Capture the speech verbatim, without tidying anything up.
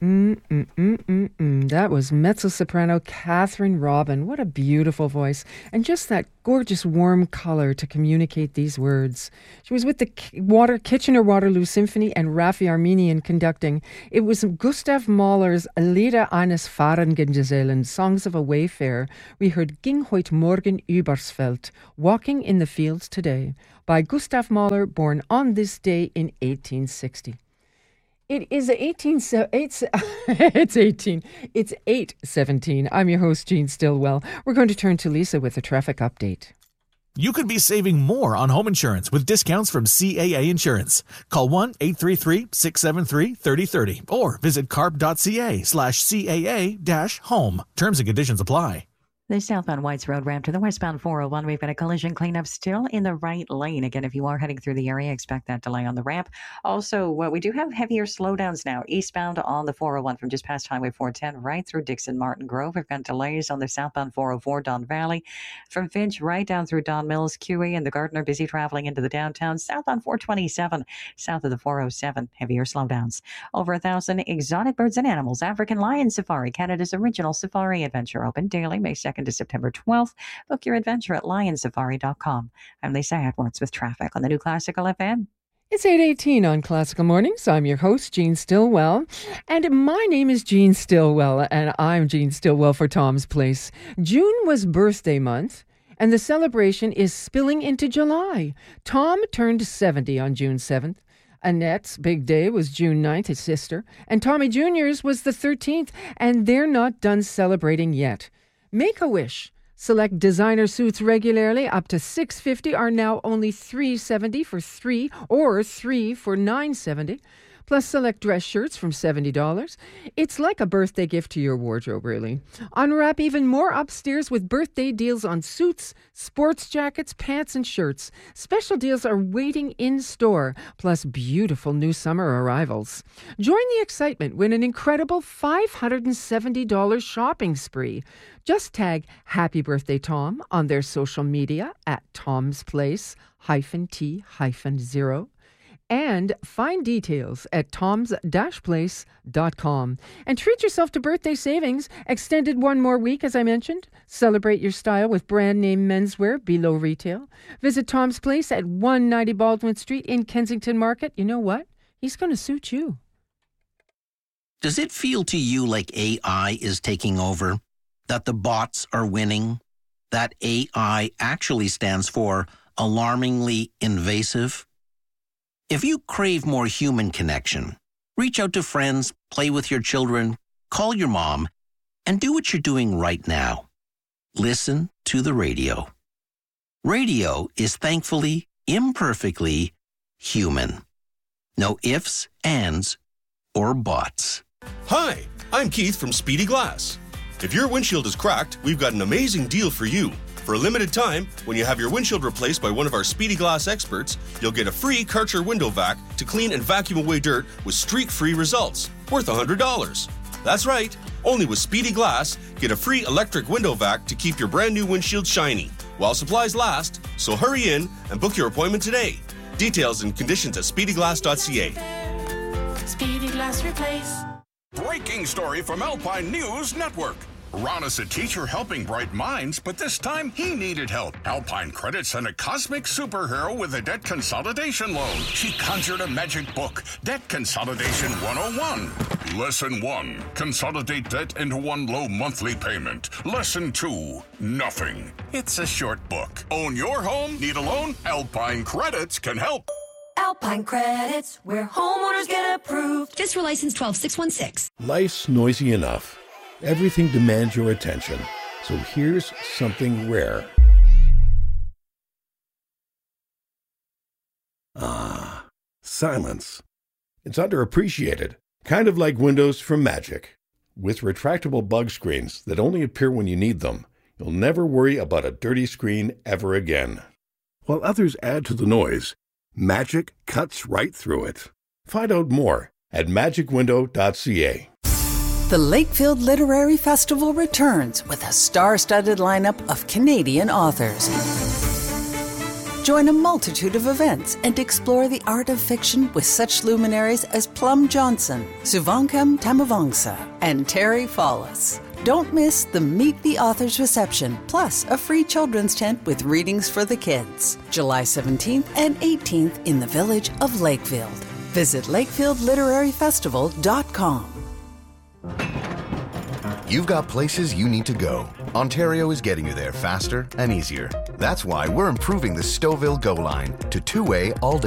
Mm, mm, mm, mm, mm. That was mezzo-soprano Catherine Robin. What a beautiful voice. And just that gorgeous warm color to communicate these words. She was with the Water Kitchener-Waterloo Symphony and Raffi Armenian conducting. It was Gustav Mahler's Lieder eines Fahrengesellen, Songs of a Wayfarer. We heard Ging heut Morgen übers Feld, Walking in the Fields Today, by Gustav Mahler, born on this day in eighteen sixty. It is eighteen, it's, it's eighteen, it's eight seventeen. I'm your host, Jean Stillwell. We're going to turn to Lisa with a traffic update. You could be saving more on home insurance with discounts from C A A Insurance. Call one eight three three, six seven three, three oh three oh or visit carb.ca slash CAA dash home. Terms and conditions apply. The southbound Whites Road ramp to the westbound four oh one, we've got a collision cleanup still in the right lane. Again, if you are heading through the area, expect that delay on the ramp. Also, uh, we do have heavier slowdowns now eastbound on the four oh one from just past Highway four ten right through Dixon Martin Grove. We've got delays on the southbound four oh four Don Valley from Finch right down through Don Mills, Q E, and the Gardner busy traveling into the downtown. Southbound four twenty-seven south of the four oh seven, heavier slowdowns. Over a thousand exotic birds and animals. African Lion Safari, Canada's original safari adventure, open daily May second to September twelfth. Book your adventure at lion safari dot com. I'm Lisa Edwards with traffic on the new Classical F M. It's eight eighteen on Classical Mornings. I'm your host, Jean Stillwell. And my name is Jean Stillwell, and I'm Jean Stillwell for Tom's Place. June was birthday month, and the celebration is spilling into July. Tom turned seventy on June seventh. Annette's big day was June ninth, his sister. And Tommy Junior's was the thirteenth, and they're not done celebrating yet. Make-A-Wish. Select designer suits regularly up to six hundred fifty dollars are now only three hundred seventy dollars for three or three for nine hundred seventy dollars. Plus select dress shirts from seventy dollars. It's like a birthday gift to your wardrobe, really. Unwrap even more upstairs with birthday deals on suits, sports jackets, pants, and shirts. Special deals are waiting in store, plus beautiful new summer arrivals. Join the excitement. Win an incredible five hundred seventy dollars shopping spree. Just tag Happy Birthday Tom on their social media at Tom's Place hyphen T hyphen zero. And find details at toms dash place dot com. And treat yourself to birthday savings, extended one more week, as I mentioned. Celebrate your style with brand name menswear below retail. Visit Tom's Place at one ninety Baldwin Street in Kensington Market. You know what? He's going to suit you. Does it feel to you like A I is taking over? That the bots are winning? That A I actually stands for alarmingly invasive? If you crave more human connection, reach out to friends, play with your children, call your mom, and do what you're doing right now. Listen to the radio. Radio is thankfully, imperfectly human. No ifs, ands, or buts. Hi, I'm Keith from Speedy Glass. If your windshield is cracked, we've got an amazing deal for you. For a limited time, when you have your windshield replaced by one of our Speedy Glass experts, you'll get a free Karcher window vac to clean and vacuum away dirt with streak-free results, worth one hundred dollars. That's right, only with Speedy Glass, get a free electric window vac to keep your brand new windshield shiny, while supplies last, so hurry in and book your appointment today. Details and conditions at speedy glass dot c a. Speedy Glass Replace. Breaking story from Alpine News Network. Ron is a teacher helping bright minds, but this time he needed help. Alpine Credit sent a cosmic superhero with a debt consolidation loan. She conjured a magic book, Debt Consolidation one oh one. Lesson one, consolidate debt into one low monthly payment. Lesson two, nothing. It's a short book. Own your home? Need a loan? Alpine Credits can help. Alpine Credits, where homeowners get approved. Fiscal license twelve six one six. Life's noisy enough. Everything demands your attention. So here's something rare. Ah, silence. It's underappreciated. Kind of like windows from Magic. With retractable bug screens that only appear when you need them, you'll never worry about a dirty screen ever again. While others add to the noise, Magic cuts right through it. Find out more at magic window dot c a. The Lakefield Literary Festival returns with a star-studded lineup of Canadian authors. Join a multitude of events and explore the art of fiction with such luminaries as Plum Johnson, Suvankam Tamavangsa, and Terry Fallis. Don't miss the Meet the Authors reception, plus a free children's tent with readings for the kids. July seventeenth and eighteenth in the village of Lakefield. Visit lakefield literary festival dot com. You've got places you need to go. Ontario is getting you there faster and easier. That's why we're improving the Stouffville Go line to two-way all day.